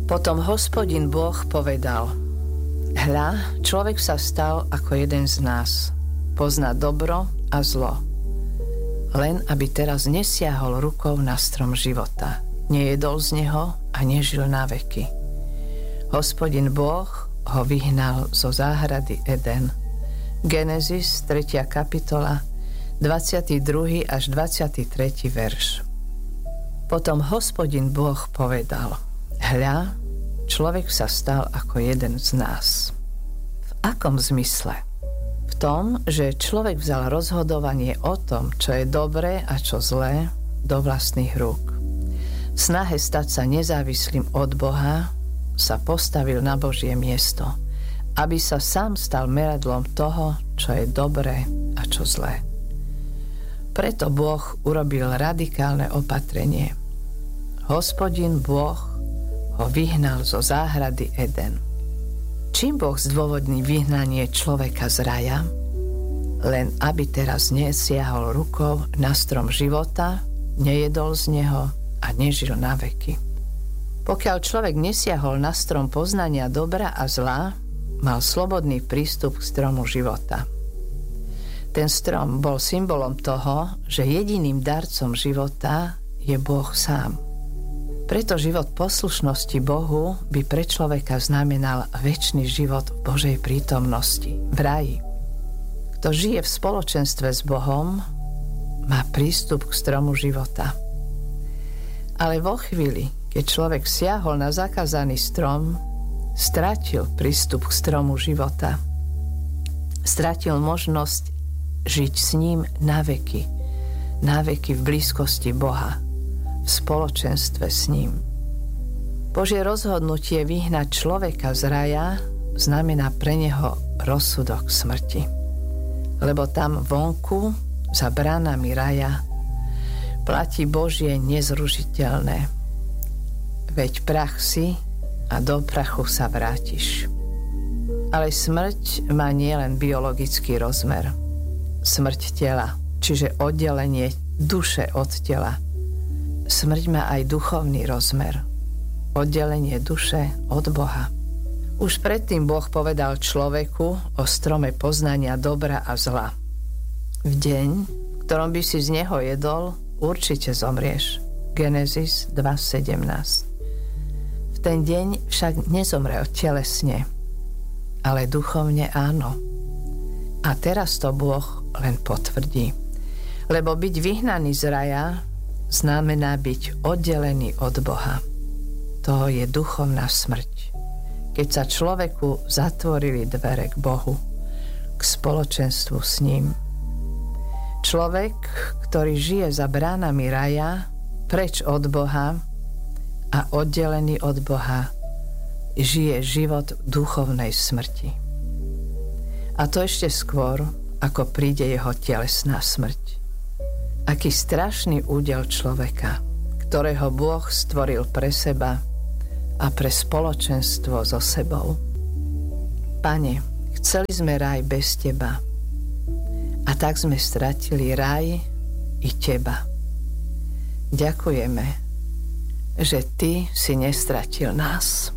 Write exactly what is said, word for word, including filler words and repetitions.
Potom Hospodin Boh povedal: Hľa, človek sa stal ako jeden z nás. Pozná dobro a zlo. Len aby teraz nesiahol rukou na strom života. Nejedol z neho a nežil na veky. Hospodin Boh ho vyhnal zo záhrady Eden. Genesis, tretia kapitola, dvadsiaty druhý až dvadsiaty tretí verš. Potom Hospodin Boh povedal: Hľa, človek sa stal ako jeden z nás. V akom zmysle? V tom, že človek vzal rozhodovanie o tom, čo je dobré a čo zlé, do vlastných rúk. V snahe stať sa nezávislým od Boha sa postavil na Božie miesto, aby sa sám stal meradlom toho, čo je dobré a čo zlé. Preto Boh urobil radikálne opatrenie. Hospodin Boh ho vyhnal zo záhrady Eden. Čím Boh zdôvodní vyhnanie človeka z raja? Len aby teraz nesiahol rukou na strom života, nejedol z neho a nežil na veky. Pokiaľ človek nesiahol na strom poznania dobra a zla, mal slobodný prístup k stromu života. Ten strom bol symbolom toho, že jediným darcom života je Boh sám. Preto život poslušnosti Bohu by pre človeka znamenal večný život v Božej prítomnosti, v raji. Kto žije v spoločenstve s Bohom, má prístup k stromu života. Ale vo chvíli, keď človek siahol na zakázaný strom, stratil prístup k stromu života. Stratil možnosť žiť s ním na veky, na veky v blízkosti Boha, v spoločenstve s ním. Božie rozhodnutie vyhnať človeka z raja znamená pre neho rozsudok smrti. Lebo tam vonku, za bránami raja, platí Božie nezrušiteľné. Veď prach si a do prachu sa vrátiš. Ale smrť má nielen biologický rozmer. Smrť tela, čiže oddelenie duše od tela. Smrť má aj duchovný rozmer. Oddelenie duše od Boha. Už predtým Boh povedal človeku o strome poznania dobra a zla. V deň, v ktorom by si z neho jedol, určite zomrieš. Genesis dva sedemnásť. V ten deň však nezomrel telesne, ale duchovne áno. A teraz to Boh len potvrdí. Lebo byť vyhnaný z raja znamená byť oddelený od Boha. To je duchovná smrť. Keď sa človeku zatvorili dvere k Bohu, k spoločenstvu s ním. Človek, ktorý žije za bránami raja, preč od Boha a oddelený od Boha, žije život duchovnej smrti. A to ešte skôr, ako príde jeho telesná smrť. Aký strašný údel človeka, ktorého Boh stvoril pre seba a pre spoločenstvo so sebou. Pane, chceli sme raj bez Teba. A tak sme stratili raj i Teba. Ďakujeme, že Ty si nestratil nás.